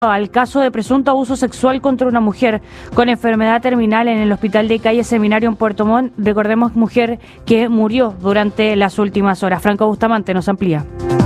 Al caso de presunto abuso sexual contra una mujer con enfermedad terminal en el hospital de calle Seminario en Puerto Montt. Recordemos, mujer que murió durante las últimas horas. Franco Bustamante nos amplía.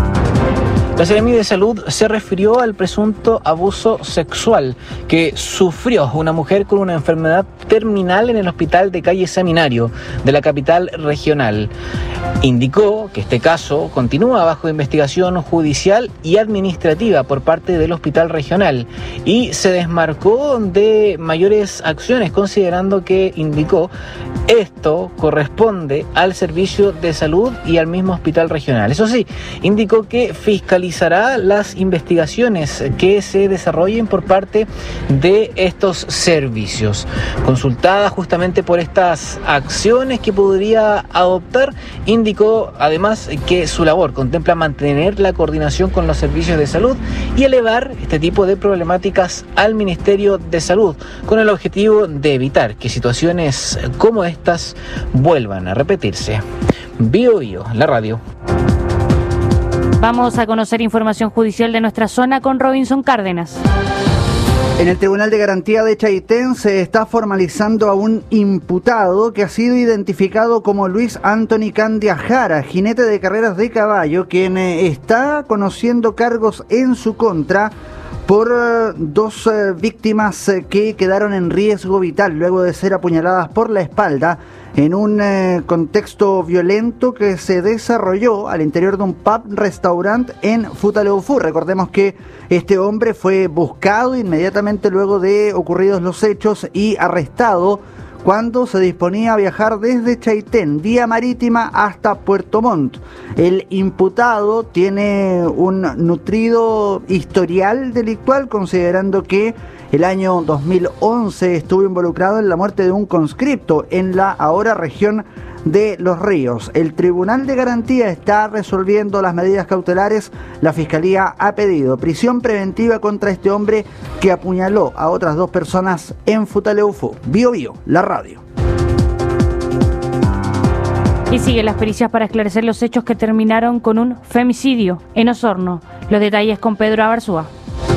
La Seremi de Salud se refirió al presunto abuso sexual que sufrió una mujer con una enfermedad terminal en el hospital de calle Seminario de la capital regional. Indicó que este caso continúa bajo investigación judicial y administrativa por parte del hospital regional y se desmarcó de mayores acciones, considerando que, indicó, esto corresponde al servicio de salud y al mismo hospital regional. Eso sí, indicó que fiscalizará las investigaciones que se desarrollen por parte de estos servicios. Consultada justamente por estas acciones que podría adoptar, indicó además que su labor contempla mantener la coordinación con los servicios de salud y elevar este tipo de problemáticas al Ministerio de Salud, con el objetivo de evitar que situaciones como estas vuelvan a repetirse. Bio Bio, la radio. Vamos a conocer información judicial de nuestra zona con Robinson Cárdenas. En el Tribunal de Garantía de Chaitén se está formalizando a un imputado que ha sido identificado como Luis Anthony Candia Jara, jinete de carreras de caballo, quien está conociendo cargos en su contra por dos víctimas que quedaron en riesgo vital luego de ser apuñaladas por la espalda en un contexto violento que se desarrolló al interior de un pub-restaurant en Futaleufú. Recordemos que este hombre fue buscado inmediatamente luego de ocurridos los hechos y arrestado cuando se disponía a viajar desde Chaitén, vía marítima, hasta Puerto Montt. El imputado tiene un nutrido historial delictual, considerando que el año 2011 estuvo involucrado en la muerte de un conscripto en la ahora región de Los Ríos. El Tribunal de Garantía está resolviendo las medidas cautelares. La Fiscalía ha pedido prisión preventiva contra este hombre que apuñaló a otras dos personas en Futaleufú. Bio Bio, la radio. Y siguen las pericias para esclarecer los hechos que terminaron con un femicidio en Osorno. Los detalles con Pedro Abarzúa.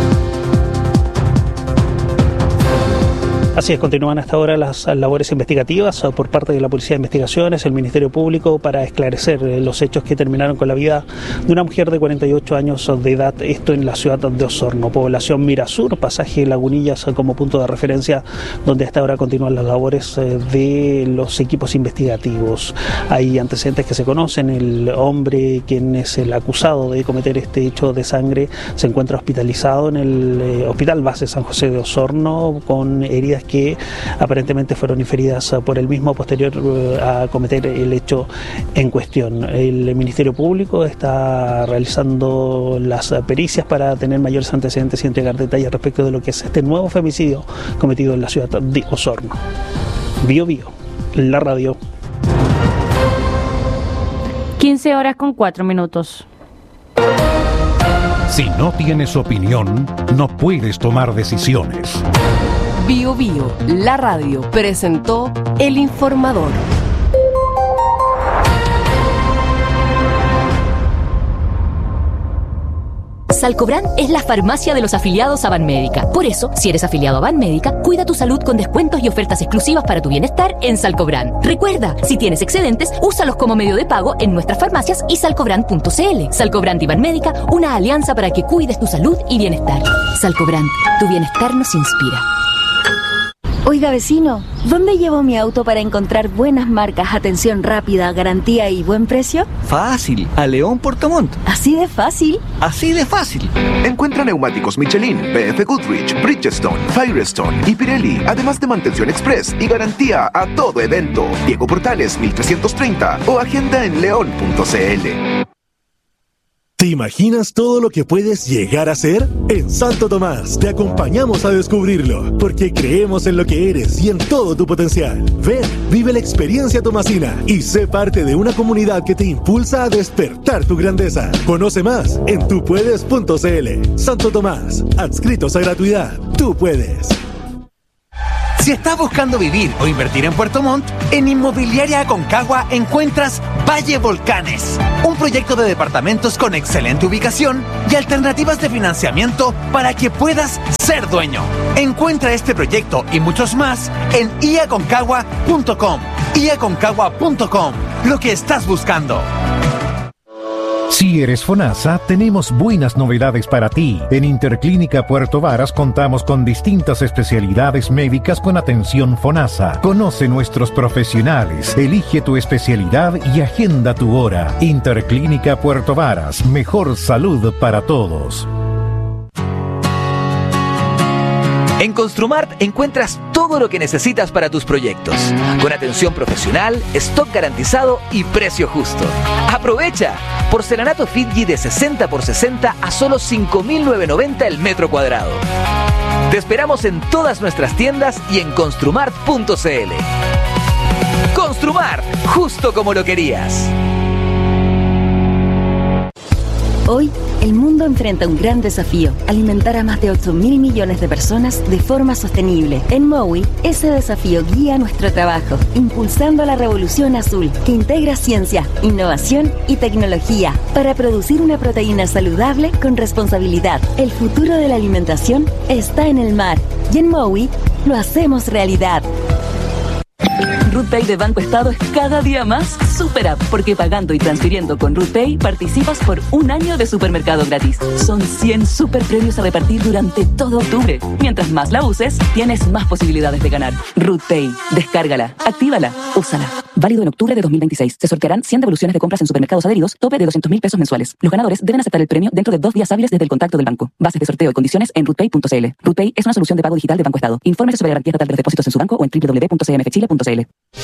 Así es, continúan hasta ahora las labores investigativas por parte de la Policía de Investigaciones, el Ministerio Público, para esclarecer los hechos que terminaron con la vida de una mujer de 48 años de edad, esto en la ciudad de Osorno, población Mirasur, pasaje Lagunillas como punto de referencia, donde hasta ahora continúan las labores de los equipos investigativos. Hay antecedentes que se conocen. El hombre, quien es el acusado de cometer este hecho de sangre, se encuentra hospitalizado en el Hospital Base San José de Osorno con heridas que aparentemente fueron inferidas por el mismo posterior a cometer el hecho en cuestión. El Ministerio Público está realizando las pericias para tener mayores antecedentes y entregar detalles respecto de lo que es este nuevo femicidio cometido en la ciudad de Osorno. Bio Bio, la radio. 15:04. Si no tienes opinión, no puedes tomar decisiones. Bio Bio, la radio, presentó El Informador. Salcobran es la farmacia de los afiliados a Banmédica. Por eso, si eres afiliado a Banmédica, cuida tu salud con descuentos y ofertas exclusivas para tu bienestar en Salcobran. Recuerda, si tienes excedentes, úsalos como medio de pago en nuestras farmacias y salcobran.cl. Salcobran y Banmédica, una alianza para que cuides tu salud y bienestar. Salcobran, tu bienestar nos inspira. Oiga, vecino, ¿dónde llevo mi auto para encontrar buenas marcas, atención rápida, garantía y buen precio? Fácil, a León Puerto Montt. ¿Así de fácil? Así de fácil. Encuentra neumáticos Michelin, BF Goodrich, Bridgestone, Firestone y Pirelli, además de mantención express y garantía a todo evento. Diego Portales 1330 o agenda en león.cl. ¿Te imaginas todo lo que puedes llegar a ser? En Santo Tomás te acompañamos a descubrirlo, porque creemos en lo que eres y en todo tu potencial. Ven, vive la experiencia tomasina y sé parte de una comunidad que te impulsa a despertar tu grandeza. Conoce más en tupuedes.cl. Santo Tomás, adscritos a gratuidad. Tú puedes. Si estás buscando vivir o invertir en Puerto Montt, en Inmobiliaria Aconcagua encuentras Valle Volcanes, un proyecto de departamentos con excelente ubicación y alternativas de financiamiento para que puedas ser dueño. Encuentra este proyecto y muchos más en iaconcagua.com. iaconcagua.com, lo que estás buscando. Si eres FONASA, tenemos buenas novedades para ti. En Interclínica Puerto Varas contamos con distintas especialidades médicas con atención FONASA. Conoce nuestros profesionales, elige tu especialidad y agenda tu hora. Interclínica Puerto Varas, mejor salud para todos. En Construmart encuentras todo lo que necesitas para tus proyectos, con atención profesional, stock garantizado y precio justo. ¡Aprovecha! Porcelanato Fidji de 60 por 60 a solo 5.990 el metro cuadrado. Te esperamos en todas nuestras tiendas y en construmart.cl. Construmart, justo como lo querías. Hoy, el mundo enfrenta un gran desafío: alimentar a más de 8.000 millones de personas de forma sostenible. En MOWI, ese desafío guía nuestro trabajo, impulsando la revolución azul, que integra ciencia, innovación y tecnología para producir una proteína saludable con responsabilidad. El futuro de la alimentación está en el mar, y en MOWI lo hacemos realidad. RootPay de Banco Estado es cada día más super app, porque pagando y transfiriendo con RootPay participas por un año de supermercado gratis. Son 100 super premios a repartir durante todo octubre. Mientras más la uses, tienes más posibilidades de ganar. RootPay, descárgala, actívala, úsala. Válido en octubre de 2026. Se sortearán 100 devoluciones de compras en supermercados adheridos, tope de 200.000 pesos mensuales. Los ganadores deben aceptar el premio dentro de 2 días hábiles desde el contacto del banco. Bases de sorteo y condiciones en rootpay.cl. RootPay es una solución de pago digital de Banco Estado. Infórmese sobre garantía estatal de los depósitos en su banco o en www.cmfchile.cl.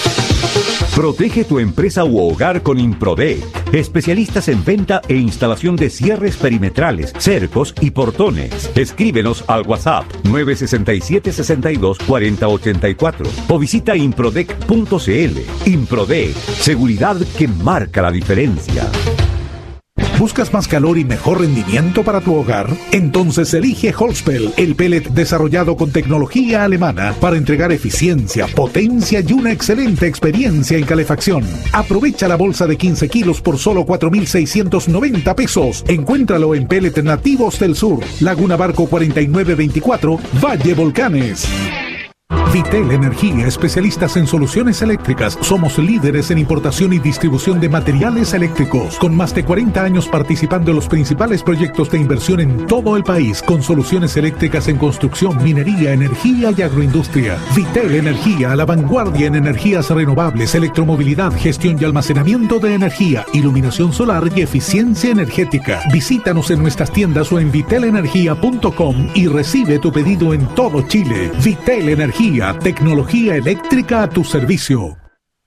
Protege tu empresa u hogar con Improdec, especialistas en venta e instalación de cierres perimetrales, cercos y portones. Escríbenos al WhatsApp 967 62 40 84 o visita improdec.cl. Improdec, seguridad que marca la diferencia. ¿Buscas más calor y mejor rendimiento para tu hogar? Entonces elige Holzpel, el pellet desarrollado con tecnología alemana para entregar eficiencia, potencia y una excelente experiencia en calefacción. Aprovecha la bolsa de 15 kilos por solo 4.690 pesos. Encuéntralo en Pellet Nativos del Sur, Laguna Barco 4924, Valle Volcanes. Vitel Energía, especialistas en soluciones eléctricas. Somos líderes en importación y distribución de materiales eléctricos, con más de 40 años participando en los principales proyectos de inversión en todo el país, con soluciones eléctricas en construcción, minería, energía y agroindustria. Vitel Energía, a la vanguardia en energías renovables, electromovilidad, gestión y almacenamiento de energía, iluminación solar y eficiencia energética. Visítanos en nuestras tiendas o en vitelenergia.com y recibe tu pedido en todo Chile. Vitel Energía, tecnología eléctrica a tu servicio.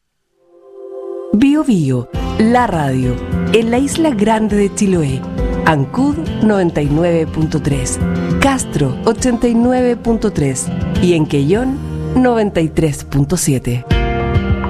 Bio Bio, la radio, en la isla grande de Chiloé. Ancud 99.3, Castro 89.3 y en Quellón 93.7.